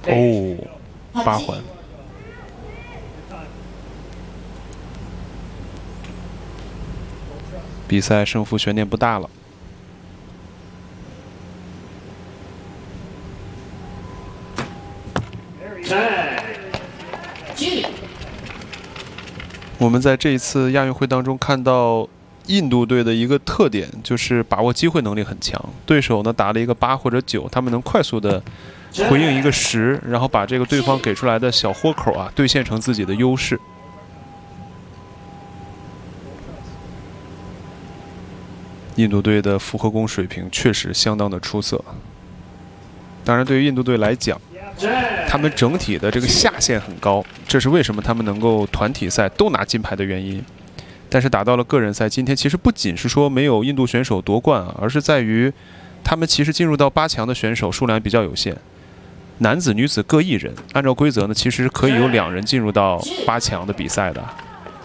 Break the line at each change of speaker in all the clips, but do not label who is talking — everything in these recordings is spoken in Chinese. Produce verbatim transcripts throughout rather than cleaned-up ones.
哦，八环。比赛胜负悬念不大了。我们在这一次亚运会当中看到印度队的一个特点，就是把握机会能力很强。对手呢打了一个八或者九，他们能快速的回应一个十，然后把这个对方给出来的小豁口啊兑现成自己的优势。印度队的复合弓水平确实相当的出色。当然，对于印度队来讲，他们整体的这个下限很高，这是为什么他们能够团体赛都拿金牌的原因。但是打到了个人赛，今天其实不仅是说没有印度选手夺冠啊，而是在于他们其实进入到八强的选手数量比较有限，男子、女子各一人。按照规则呢，其实可以有两人进入到八强的比赛的。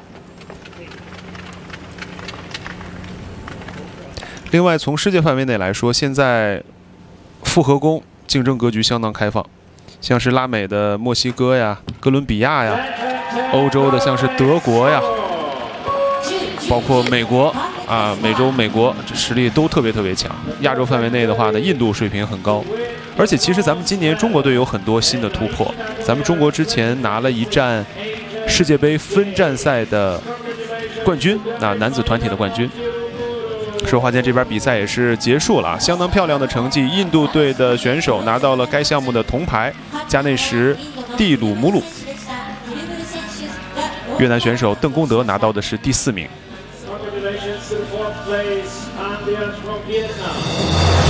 另外，从世界范围内来说，现在复合弓竞争格局相当开放，像是拉美的墨西哥呀、哥伦比亚呀，欧洲的像是德国呀，包括美国啊，美洲、美国这实力都特别特别强。亚洲范围内的话呢，印度水平很高，而且其实咱们今年中国队有很多新的突破。咱们中国之前拿了一站世界杯分站赛的冠军，啊，男子团体的冠军。说话间这边比赛也是结束了，相当漂亮的成绩。印度队的选手拿到了该项目的铜牌，加内什·蒂鲁姆鲁。越南选手邓功德拿到的是第四名。